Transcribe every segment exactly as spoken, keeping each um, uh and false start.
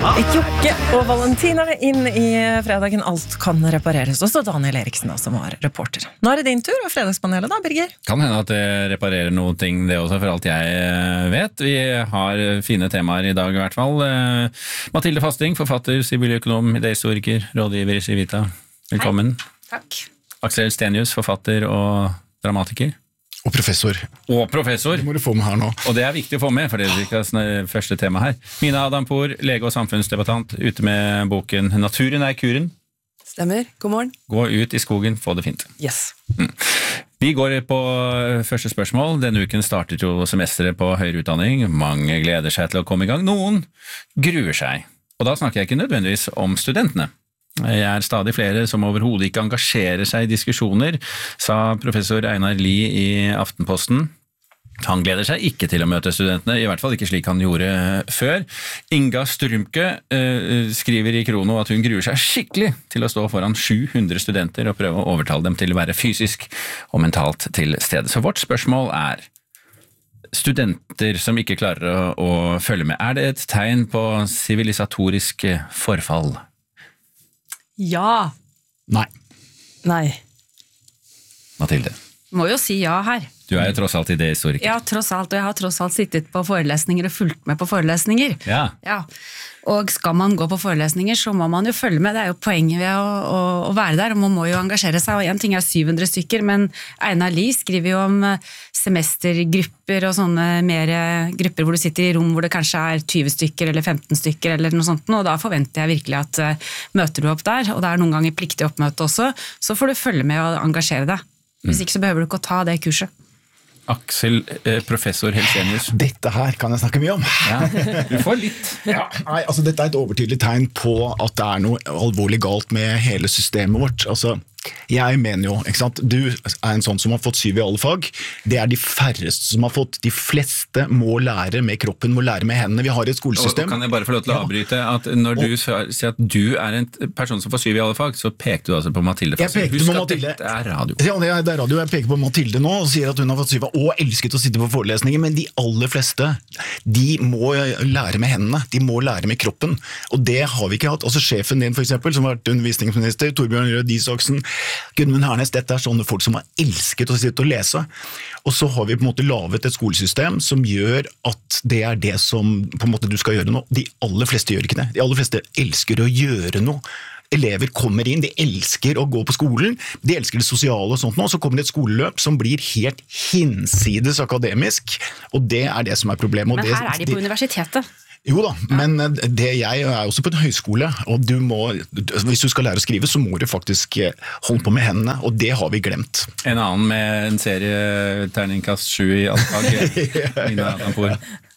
Jokke og Valentina inn i fredagen. Alt kan repareres. Og så Daniel Eriksen da, som var reporter. Nå er det din tur, og fredagspanelet da, Birger? Kan hende at det reparerer noen ting, det også, for alt jeg vet. Vi har fine temaer i dag i hvert fall. Mathilde Fasting, forfatter, siviløkonom, idehistoriker, rådgiver i Civita. Velkommen. Hei. Takk. Aksel Stenius, forfatter og dramatiker. Og professor. Og professor. Det må du få med her nå. Og det er viktig å få med, for det er det første tema her. Mina Adampour, lege og samfunnsdebattant, ute med boken Naturen er kuren. Stemmer, god morgen. Gå ut i skogen, få det fint. Yes. Mm. Vi går på første spørsmål. Denne uken startet jo semesteret på høyere utdanning. Mange gleder seg til å komme i gang. Noen gruer seg. Og da snakker jeg ikke nødvendigvis om studentene. Jeg er stadig flere som overhodet ikke engasjerer seg i diskusjoner, sa professor Einar Lie i Aftenposten. Han gleder seg ikke til å møte studentene, i hvert fall ikke slik han gjorde før. Inga Strumke eh, skriver i Krono at hun gruer seg skikkelig til å stå foran sju hundre studenter og prøve å overtale dem til å være fysisk og mentalt til stede. Så vårt spørsmål er: studenter som ikke klarer å, å følge med, er det et tegn på sivilisatorisk forfall? Ja. Nei. Nei. Mathilde? Må jo si ja her. Du er jo tross alt idehistoriker. Ja, tross alt, og jeg har tross alt sittet på forelesninger og fulgt med på forelesninger. Ja. Ja. Og skal man gå på forelesninger, så må man jo følge med. Det er jo poenget ved å, å, å være der, og man må jo engasjere seg. Og en ting er syv hundre stykker, men Einar Lie skriver jo om semestergrupper og sånne mer grupper hvor du sitter i rom hvor det kanskje er tyve stykker eller femten stykker eller noe sånt, og da forventer jeg virkelig at uh, møter du opp der, og det er noen ganger pliktig oppmøte også, så får du følge med og engasjere deg. Hvis ikke så behøver du ikke å ta det kurset. Aksel, eh, professor Helsenius. Dette her kan jeg snakke mye om. Ja, du får litt. Ja, nei, altså dette er et overtydelig tegn på at det er noe alvorlig galt med hele systemet vårt. Altså, jeg mener jo, ikke sant? Du er en sånn som har fått syv i alle fag. Det er de færreste som har fått. De fleste må lære med kroppen, må lære med hendene. Vi har et skolesystem. Og kan jeg bare få lov til å avbryte at når du sier at du er en person som får syv i alle fag, så pekte du altså på Mathilde. Jeg pekte Husk på at Mathilde. Dette er radio. Ja, det er radio. Jeg peker på Mathilde nå og sier at hun har fått syv og elsket å sitte på forelesninger, men de aller fleste, de må lære med hendene. De må lære med kroppen. Og det har vi ikke hatt. Altså sjefen din for eksempel, som har vært undervisningsminister, Torbjørn Røe Isaksen, Gudmund Hernes, dette er sånne folk som har elsket å sitte og lese. Og så har vi på en måte lavet et skolesystem som gjør at det er det som på en måte du skal gjøre nå. De aller fleste gjør ikke det. De aller fleste elsker å gjøre noe. Elever kommer inn, de elsker å gå på skolen, de elsker det sosiale og sånt nå, så kommer det et skoleløp som blir helt hinsides akademisk, og det er det som er problemet. Men her er de på universitetet. Jo da, men det jeg er også på en høyskole, og du må, hvis du skal lære å skrive, så må du faktisk holde på med hendene, og det har vi glemt. En annen med en serie terningkast sju i alle fag, Mina Adampour.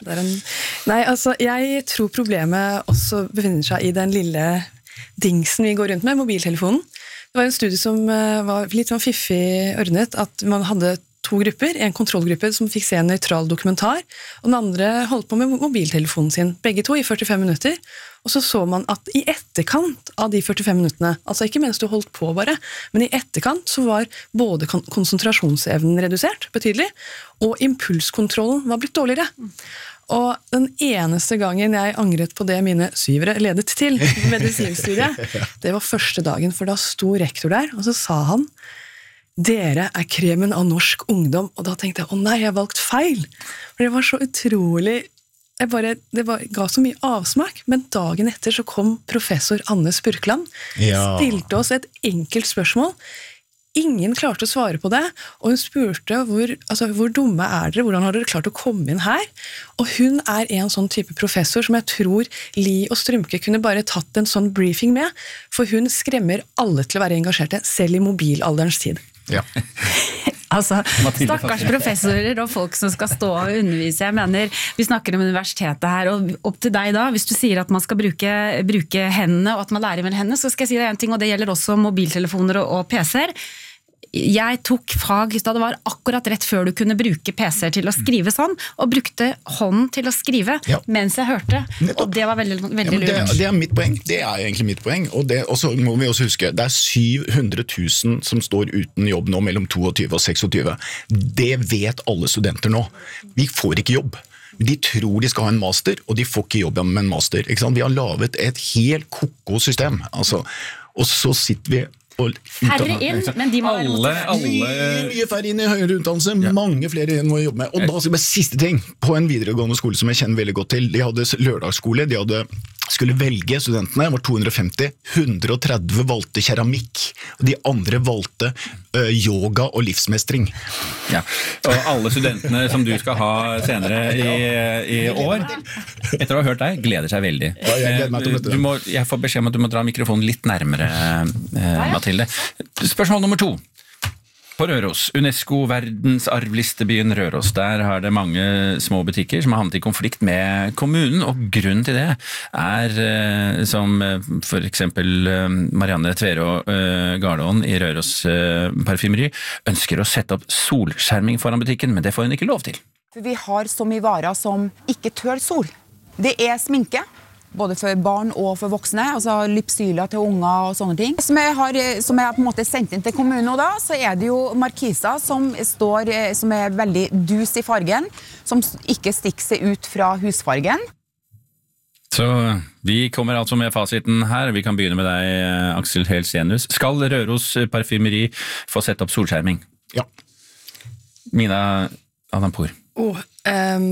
Nei, altså, jeg tror problemet også befinner seg i den lille dingsen vi går rundt med, mobiltelefonen. Det var en studie som var litt sånn fiffig ordnet, at man hadde to grupper, en kontrollgruppe som fikk se en nøytral dokumentar, og den andre holdt på med mobiltelefonen sin, begge to i førtifem minutter, og så så man at i etterkant av de førtifem minuttene, altså ikke mens du holdt på bare, men i etterkant så var både konsentrasjonsevnen redusert betydelig, og impulskontrollen var blitt dårligere. Og den eneste gangen jeg angret på det mine syvere ledet til medisinstudiet, det var første dagen, for da sto rektor der, og så sa han: dere er kremen av norsk ungdom, og da tenkte jeg, å nei, jeg har valgt feil. For det var så utrolig, jeg bare, det var, ga så mye avsmak, men dagen etter så kom professor Anne Spurkland, ja. Stilte oss et enkelt spørsmål, ingen klarte å svare på det, og hun spurte, hvor, altså, hvor dumme er dere, hvordan har dere klart å komme inn her? Og hun er en sånn type professor som jeg tror Lie og Strumke kunne bare tatt en sånn briefing med, for hun skremmer alle til å være engasjerte, selv i mobilalderens tid. Ja. Altså, stakkars professorer og folk som skal stå og undervise. Jeg mener, vi snakker om universitetet her, og opp til deg da, hvis du sier at man skal bruke, bruke hendene, og at man lærer med hendene, så skal jeg si deg en ting, og det gjelder også mobiltelefoner og, og P C-er. Jeg tok fag da det var akkurat rett før du kunne bruke P C-er til å skrive sånn, og brukte hånden til å skrive ja. Mens jeg hørte, og det var veldig, veldig ja, det, lurt. Det er mitt poeng, det er egentlig mitt poeng, og, det, og så må vi også huske, det er syv hundre tusen som står uten jobb nå mellom toogtyve og seksogtyve. Det vet alle studenter nå. Vi får ikke jobb. De tror de skal ha en master, og de får ikke jobb med en master. Ikke sant? Vi har lavet et helt koko system, altså. Og så sitter vi og Færre inn, men de må være alle, alle... Mye, mye færre inn i høyere utdannelse, ja. Mange flere inn må jobbe med. Og da skal jeg bare siste ting, på en videregående skole som jeg kjenner veldig godt til, de hadde lørdagsskole, de hadde skulle velge studentene, var to hundre og femti, hundre og tretti valgte keramikk, og de andre valgte uh, yoga og livsmestring. Ja, og alle studentene som du skal ha senere i, i år, etter å ha hørt deg, gleder seg veldig. Ja, jeg gleder meg til å møte dem. Du må, jeg får beskjed om at du må dra mikrofonen litt nærmere, uh, Mathilde. Spørsmål nummer to. På Røros, UNESCO verdensarvlistebyen Røros, der har det mange små butikker som har havnet i konflikt med kommunen, og grunnen til det er, som for eksempel Marianne Tverå Garlån i Røros parfymeri, ønsker å sette opp solskjerming foran butikken, men det får hun ikke lov til. For vi har så mye varer som ikke tør sol. Det er sminke, både for barn og for voksne, altså lypsyler til unger og sånne ting. Som jeg har, som jeg har på en måte sendt inn til kommunen nå da, så er det jo markiser som, står, som er veldig dus i fargen, som ikke stikker seg ut fra husfargen. Så vi kommer altså med fasiten her. Vi kan begynne med deg, Aksel Helsenius. Skal Røros parfymeri få sette opp solskjerming? Ja. Mina Adampour. Oh, um,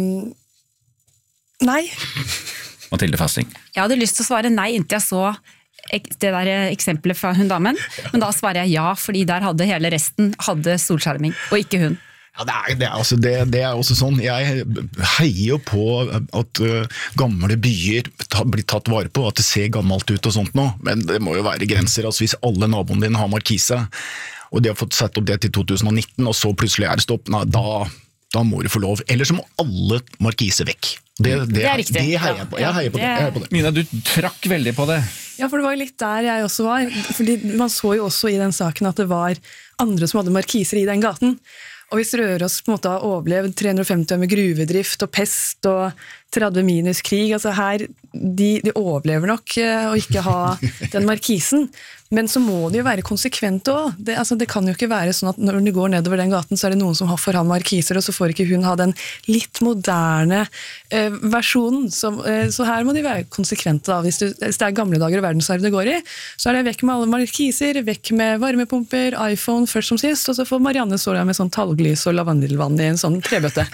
nei. Mathilde Fasting. Jeg hadde lyst til å svare nei inntil jeg så det der eksempelet fra hun damen, men da svarer jeg ja, fordi der hadde hele resten hadde solskjerming, og ikke hun. Ja, det er, det, er også, det, det er også sånn. Jeg heier på at uh, gamle byer ta, blir tatt vare på, at det ser gammelt ut og sånt nå, men det må jo være grenser. Altså, hvis alle naboene dine har markise, og de har fått sett opp det til to tusen og nitten, og så plutselig er det stopp, nei, da, da må du få lov. Eller så må alle markise vekk. Det, det, det er riktig. Det heier jeg på. Jeg heier på det. Jeg heier på det. Mina, du trakk veldig på det. Ja, for det var jo litt der jeg også var. Fordi man så jo også i den saken at det var andre som hadde markiser i den gaten. Og hvis Røros på en måte har overlevd tre hundre og femti år med gruvedrift og pest og tretti minus krig, altså her, de, de overlever nok å ikke ha den markisen. Men så må det jo være konsekvent også. Det, altså, det kan jo ikke være sånn at når du går nedover den gaten, så er det noen som har for ham markiser, og så får ikke hun ha den litt moderne eh, versjonen. Som, eh, så her må de være konsekvente da. Hvis, du, hvis det er gamle dager og verdensarv det går i, så er det vekk med alle markiser, vekk med varmepumper, iPhone først som sist, og så får Marianne stå der med sånn talglys og lavendelvann i en sånn trebøtte.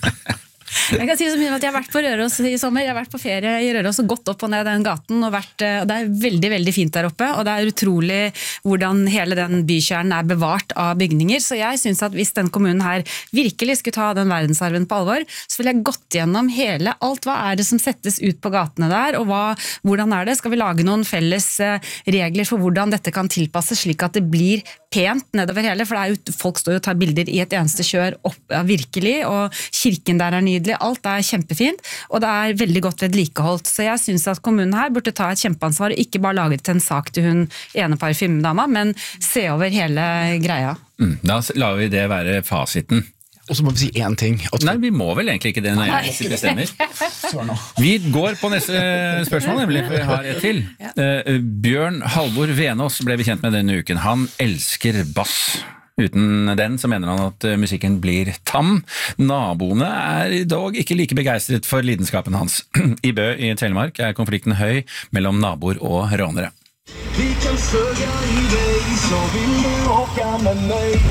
Jeg kan si så mye at jeg har vært på Røros i sommer, jeg har vært på ferie i Røros og gått opp og ned den gaten, og, vært, og det er veldig, veldig fint der oppe, og det er utrolig hvordan hele den bykjernen er bevart av bygninger, så jeg synes at hvis den kommunen her virkelig skulle ta den verdensarven på alvor, så vil jeg gått gjennom hele alt, hva er det som settes ut på gatene der, og hva, hvordan er det, skal vi lage noen felles regler for hvordan dette kan tilpasses slik at det blir pent nedover hele, for det er jo, folk står jo og tar bilder i et eneste kjør opp, ja, virkelig, og kirken der er nydelig, alt er kjempefint, og det er veldig godt vedlikeholdt, så jeg synes at kommunen her burde ta et kjempeansvar, og ikke bare lage det til en sak til hun ene parfymedama, men se over hele greia. Mm, da lar vi det være fasiten. Og så må vi si én ting. At... Nei, vi må vel egentlig ikke det når jeg bestemmer. Vi går på neste spørsmål, nemlig, for vi har et til. Uh, Bjørn Halvor Venås ble vi kjent med denne uken. Han elsker bass. Uten den så mener han at musikken blir tam. Naboene er i dag ikke like begeistret for lidenskapen hans. I Bø i Telemark er konflikten høy mellom naboer og rånere. Vi kan søke i deg, så vil du åka med meg.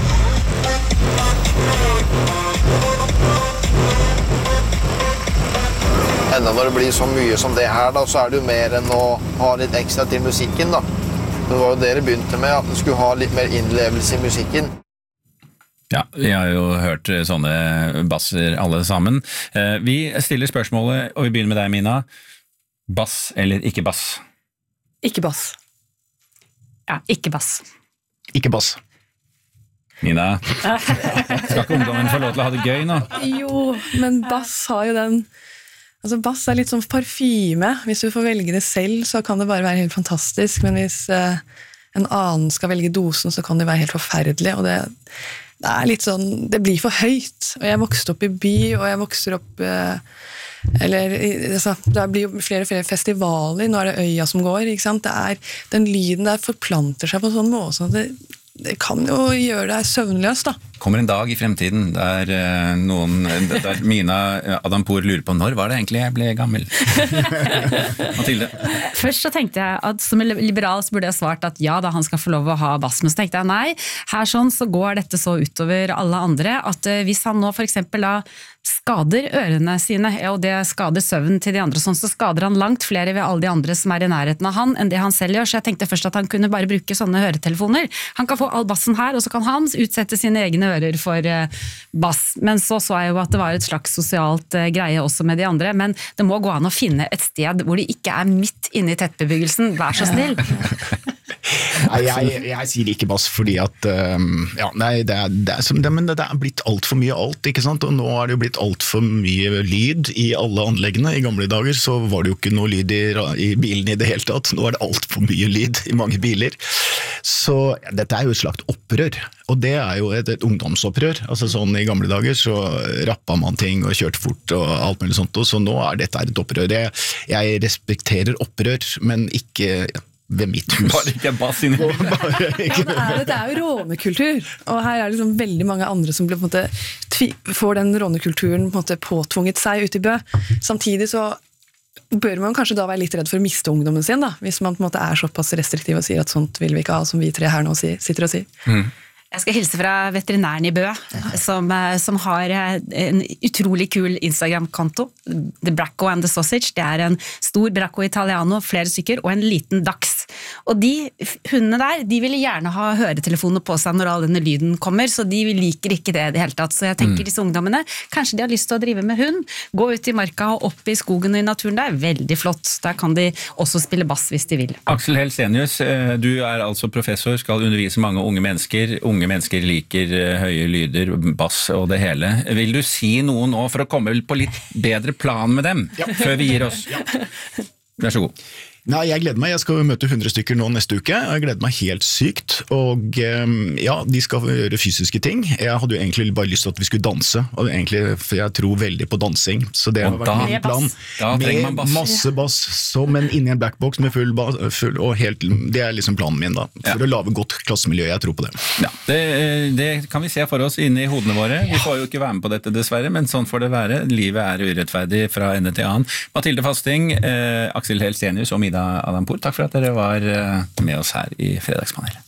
Enda når det blir så mye som det her, da, så er det jo mer enn å ha litt ekstra til musikken. Da. Det var jo dere begynte med, at du skulle ha litt mer innlevelse i musikken. Ja, vi har jo hørt sånne basser alle sammen. Vi stiller spørsmålet, og vi begynner med deg, Mina. Bass eller ikke bass? Ikke bass. Ja, ikke bass. Ikke bass. Mina, skal ikke ungdommen få lov til å ha det gøy nå? Jo, men bass har jo den... Altså bass er litt som parfyme. Hvis du får velge det selv, så kan det bare være helt fantastisk, men hvis eh, en annen skal velge dosen, så kan det være helt forferdelig, og det, det er litt sånn, det blir for høyt. Og jeg vokste opp i by, og jeg vokser opp... Eh, eller, altså, det blir jo flere og flere festivaler, nå er det øya som går, ikke sant? Det er, den lyden der forplanter seg på en sånn måte, så det, det kan jo gjøre deg søvnløs, da. kommer en dag i fremtiden der uh, noen, der Mina Adampour lurer på når var det egentlig jeg ble gammel? Mathilde? Først så tenkte jeg at som liberal så burde jeg svart at ja da, han skal få lov å ha bass, men så tenkte jeg nei, her sånn så går dette så utover alle andre, at uh, hvis han nå for eksempel da skader ørene sine, og det skader søvnen til de andre, sånn så skader han langt flere ved alle de andre som er i nærheten av han, enn det han selv gjør, så jeg tenkte først at han kunne bare bruke sånne høretelefoner. Han kan få all bassen her, og så kan han utsette sine egne ører for uh, bass. Men så så jeg jo at det var et slags sosialt uh, greie også med de andre, men det må gå an å finne et sted hvor de ikke er midt inne i tettbebyggelsen. Vær så snill! Nei, jeg, jeg sier ikke bass fordi at um, ja, nei, det, er, det, er, som, det, men det er blitt alt for mye alt, ikke sant? Og nå er det jo blitt alt for mye lyd i alle anleggene. I gamle dager så var det jo ikke noe lyd i, i bilen i det hele tatt. Nå er det alt for mye lyd i mange biler. Så ja, dette er jo et slags opprør, og det er jo et, et ungdomsopprør. Altså sånn i gamle dager så rappa man ting og kjørte fort og alt mulig sånt, og så nå er dette et opprør. Jeg, jeg respekterer opprør, men ikke ved mitt hus. Bare ikke bass inni. Ja, det, er, det er jo rånekultur, og her er det liksom veldig mange andre som blir, på en måte, tvi, får den rånekulturen på en måte, påtvunget seg ute i Bø. Samtidig så bør man kanskje da være litt redd for å miste ungdommen sin, da, hvis man på en måte er såpass restriktiv og sier at sånt vil vi ikke ha, som vi tre her nå sitter og sier. Mm. Jeg skal hilse fra veterinæren i Bø, som, som har en utrolig kul Instagram-konto, The Bracco and the Sausage. Det er en stor Bracco Italiano, flere stykker, og en liten dachs. Og de hundene der, de vil gjerne ha høretelefoner på seg når all denne lyden kommer, så de liker ikke det i det hele tatt. Så jeg tenker disse ungdommene, kanskje de har lyst til å drive med hund, gå ut i marka og opp i skogen og i naturen, det er veldig flott. Der kan de også spille bass hvis de vil. Aksel Helsenius, du er altså professor, skal undervise mange unge mennesker. Unge mennesker liker høye lyder, bass og det hele. Vil du si noe nå for å komme på litt bedre plan med dem, ja, før vi gir oss? Ja. Vær så god. Nei, jeg gleder meg. Jeg skal møte hundre stykker nå neste uke. Jeg gleder meg helt sykt. Og ja, de skal gjøre fysiske ting. Jeg hadde jo egentlig bare lyst til at vi skulle danse, og egentlig, for jeg tror veldig på dansing. Så det har vært min plan. Da trenger man bass. Med masse bass, så, men inni en blackbox med full bass, full, og helt, det er liksom planen min da. For ja. Å lage godt klassemiljø, jeg tror på det. Ja, det, det kan vi se for oss inne i hodene våre. Vi får jo ikke være med på dette dessverre, men sånn får det være. Livet er urettferdig fra ende til annen. Mathilde Fasting, eh, Aksel Helsenius og Mina Adampour, takk for at dere var med oss her i Fredagspanelet.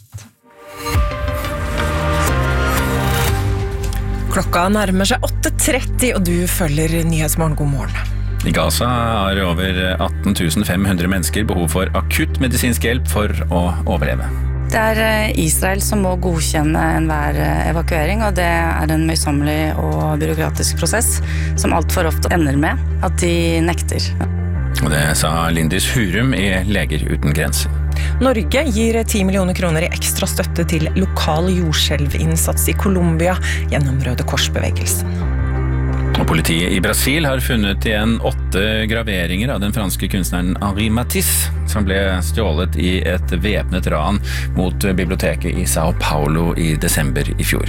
Klokka nærmer seg åtte tretti, og du følger Nyhetsmorgen. God morgen. I Gaza har over atten tusen fem hundre mennesker behov for akutt medisinsk hjelp for å overleve. Det er Israel som må godkjenne enhver evakuering, og det er en møysommelig og byråkratisk prosess som alt for ofte ender med at de nekter. Og det sa Lindis Hurum i Leger uten grenser. Norge gir ti millioner kroner i ekstra støtte til lokal jordskjelvinnsats i Colombia gjennom Røde Kors-bevegelsen. Og politiet i Brasil har funnet igjen åtte graveringer av den franske kunstneren Henri Matisse, som ble stjålet i et væpnet ran mot biblioteket i Sao Paulo i desember i fjor.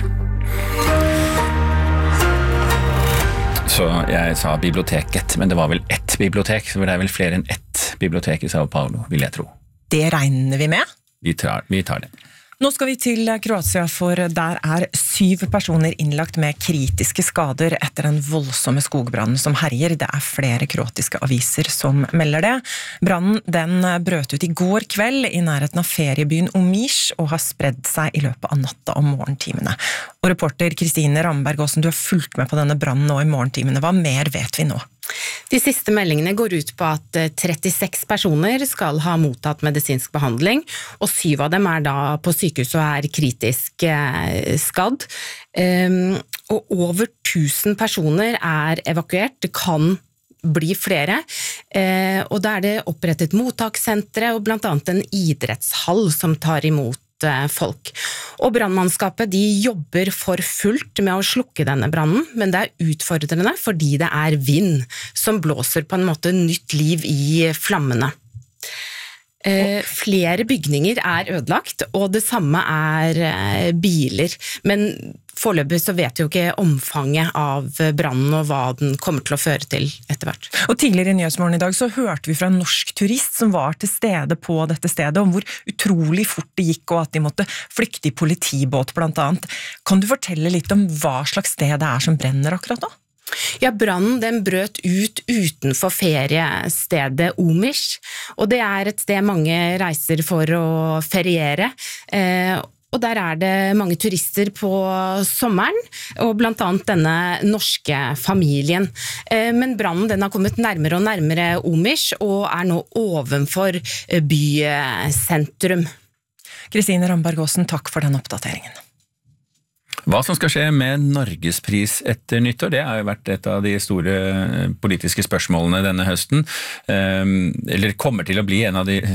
Så jeg sa biblioteket, men det var vel ett bibliotek, så det er vel flere enn ett bibliotek i Sao Paulo, vil jeg tro. Det regner vi med. Vi tar, vi tar det. Nå skal vi til Kroatia, for der er syv personer innlagt med kritiske skader etter den voldsomme skogbrannen som herjer. Det er flere kroatiske aviser som melder det. Brannen den brøt ut i går kveld i nærheten av feriebyen Omiš og har spredd seg i løpet av natta og morgentimene. Og reporter Kristine Ramberg, hvordan du har fulgt med på denne brannen nå i morgentimene. Hva mer vet vi nå? De siste meldingene går ut på at trettiseks personer skal ha mottatt medisinsk behandling, og syv av dem er da på sykehus og er kritisk skadd. Og over tusen personer er evakuert, det kan bli flere, og da er det opprettet mottakssentre og blant annet en idrettshall som tar imot folk. Og brannmannskapet de jobber for fullt med å slukke denne brannen, men det er utfordrende fordi det er vind som blåser på en måte nytt liv i flammene. Eh, flere bygninger er ødelagt, og det samme er eh, biler. Men foreløpig så vet vi jo ikke omfanget av brannen og hva den kommer til å føre til etter hvert. Og tidligere i Nyhetsmorgen i dag så hørte vi fra en norsk turist som var til stede på dette stedet, om hvor utrolig fort det gikk og at de måtte flykte i politibåt blant annet. Kan du fortelle litt om hva slags sted det er som brenner akkurat nå? Ja, brannen den brøt ut utenfor feriestedet Omish, og det er et sted mange reiser for å feriere, eh, og der er det mange turister på sommeren, og blant annet denne norske familien. Eh, men brannen den har kommet nærmere og nærmere Omish, og er nå ovenfor bysentrum. Kristine Ramberg Aasen, takk for den oppdateringen. Hva som skal skje med Norgespris etter nyttår, det har jo vært et av de store politiske spørsmålene denne høsten, eller kommer til å bli en av de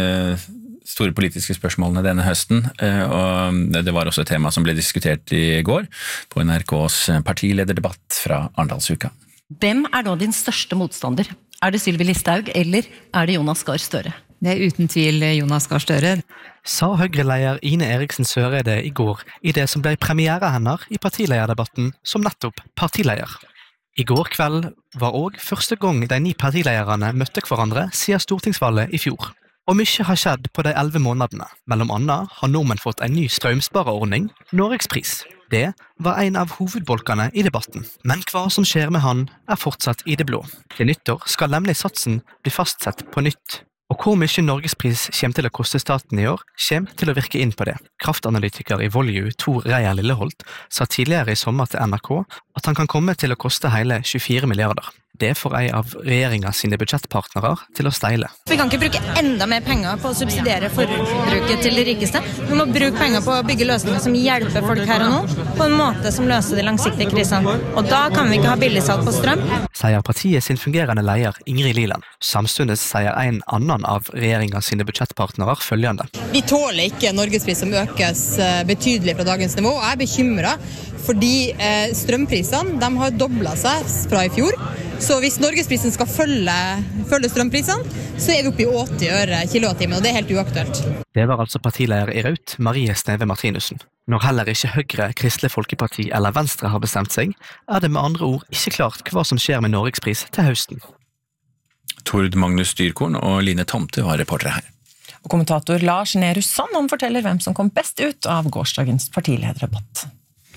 store politiske spørsmålene denne høsten, og det var også et tema som ble diskutert i går på N R K's partilederdebatt fra Arendalsuka. Hvem er da din største motstander? Er det Sylvi Listhaug, eller er det Jonas Gahr Støre? Det er uten tvil Jonas Gahr Støre. Sa Høyre-leder Ine Eriksen Søreide i går i det som ble premiere hennes i partilederdebatten som nettopp partileder. I går kveld var også første gang de ni partilederne møtte hverandre siden stortingsvalget i fjor. Og mye har skjedd på de elleve månedene. Mellom annet har nordmenn fått en ny strømspareordning, Norgespris. Det var en av hovedbolkene i debatten. Men hva som skjer med han er fortsatt i det blå. Til nyttår skal nemlig satsen bli fastsett på nytt. Og hvor mye Norgespris kommer til å koste staten i år, kommer til å virke inn på det. Kraftanalytiker i Volue, Tor Reier Lilleholt, sa tidligere i sommer til N R K at han kan komme til å koste hele tjuefire milliarder. Det får en av regjeringens sine budsjettpartnere til å steile. Vi kan ikke bruke enda mer penger på å subsidiere forbruket til de rikeste. Vi må bruke penger på å bygge løsninger som hjelper folk her og nå, på en måte som løser de langsiktige krisene. Og da kan vi ikke ha billigsalg på strøm. Sier partiet sin fungerende leder Ingrid Liland. Samtidig sier en annen av regjeringens sine budsjettpartnere følgende. Vi tåler ikke Norgespris som økes betydelig fra dagens nivå, og jeg er bekymret fordi strømprisene de har doblet seg fra i fjor. Så hvis Norgesprisen skal følge, følge strømprisene, så er vi oppe i åtti øre kilowattimen, og det er helt uaktuelt. Det var altså partileder i Raut, Marie Sneve Martinussen. Når heller ikke Høyre, Kristelig Folkeparti eller Venstre har bestemt seg, er det med andre ord ikke klart hva som skjer med Norgespris til høsten. Tord Magnus Dyrkorn og Line Tomte var reportere her. Og kommentator Lars Nehru Sand, han forteller hvem som kom best ut av gårsdagens partilederdebatt.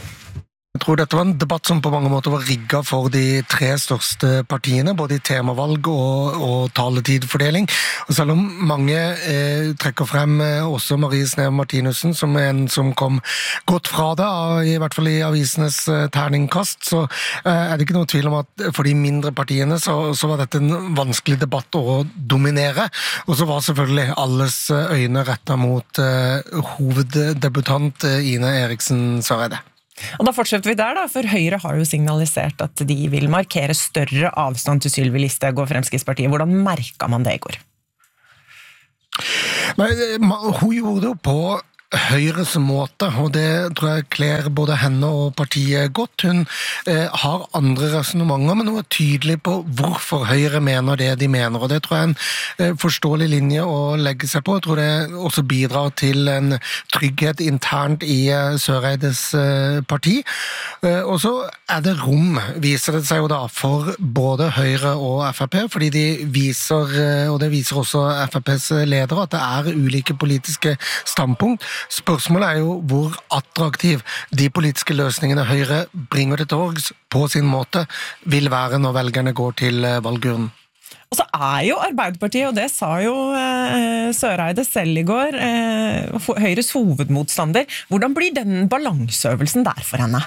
Jeg tror dette var en debatt som på mange måter var rigget for de tre største partiene, både i temavalg og, og taletidfordeling. Og selv om mange eh, trekker frem eh, også Marie Sneve Martinussen som en som kom godt fra det, i hvert fall i avisenes eh, terningkast, så eh, er det ikke noe tvil om at for de mindre partiene så, så var dette en vanskelig debatt å dominere. Og så var selvfølgelig alles øyne rettet mot eh, hoveddebutant eh, Ine Eriksen Søreide. Og da fortsetter vi der da, for Høyre har jo signalisert at de vil markere større avstand til Sylvi Listhaug og Fremskrittspartiet. Hvordan merket man det i går? Nei, hun gjorde det jo på Høyres måte, og det tror jeg kler både henne og partiet godt. Hun eh, har andre resonementer, men hun er tydelig på hvorfor Høyre mener det de mener, og det tror jeg er en eh, forståelig linje å legge seg på. Jeg tror det også bidrar til en trygghet internt i eh, Søreides eh, parti. Eh, og så er det rom, viser det seg jo da, for både Høyre og F R P, fordi de viser, eh, og det viser også F R P's ledere, at det er ulike politiske standpunkt. Spørsmålet er jo hvor attraktiv de politiske løsningene Høyre bringer til torgs på sin måte vil være når velgerne går til valgurnen. Og så er jo Arbeiderpartiet, og det sa jo eh, Søreide selv i går, eh, Høyres hovedmotstander. Hvordan blir den balanseøvelsen der for henne?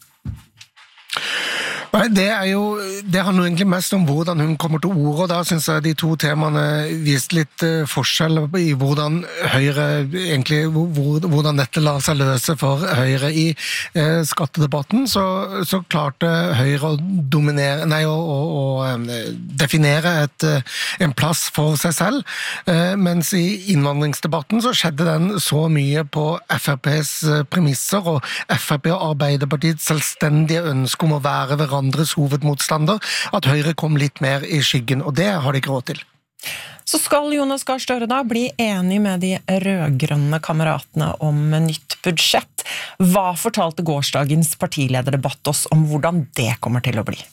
Nei, det er jo, det handler egentlig mest om hvordan hun kommer til ord, og da synes jeg de to temaene viste litt uh, forskjell i hvordan Høyre, egentlig, hvor, hvordan dette lar seg løse for Høyre i uh, skattedebatten, så, så klarte Høyre å dominere, nei, å, å, å um, definere et, uh, en plass for seg selv, uh, mens i innvandringsdebatten så skjedde den så mye på F R P's premisser, og F R P og Arbeiderpartiets selvstendige ønske om å være hverandre andres hovedmotstander, at Høyre kom litt mer i skyggen, og det har de ikke råd til. Så skal Jonas Gahr Støre da bli enig med de rødgrønne kameratene om nytt budsjett. Hva fortalte gårsdagens partilederdebatt oss om hvordan det kommer til å bli?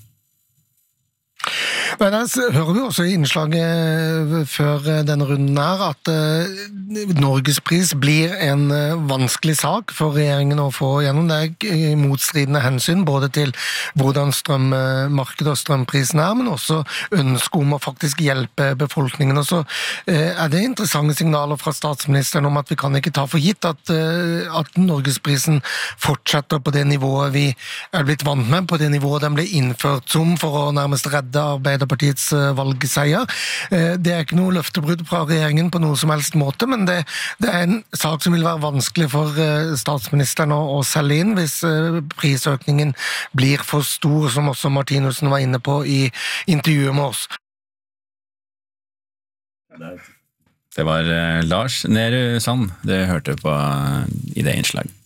Men der hører vi også i innslaget før denne runden her at Norgespris blir en vanskelig sak for regjeringen å få gjennom. Det er motstridende hensyn både til hvordan strømmarkedet og strømprisen er, men også ønske om å faktisk hjelpe befolkningen. Og så er det interessante signaler fra statsministeren om at vi kan ikke ta for gitt at, at Norgesprisen fortsetter på det nivået vi er blitt vant med, på det nivået den ble innført som for å nærmest redde Arbeiderpartiets valgseier. Det er ikke noe løftebrudd fra regjeringen på noe som helst måte, men det, det er en sak som vil være vanskelig for statsministeren å, å selge inn hvis prisøkningen blir for stor, som også Martinussen var inne på i intervjuet med oss. Det var Lars Nehru Sand, det hørte på i det innslaget.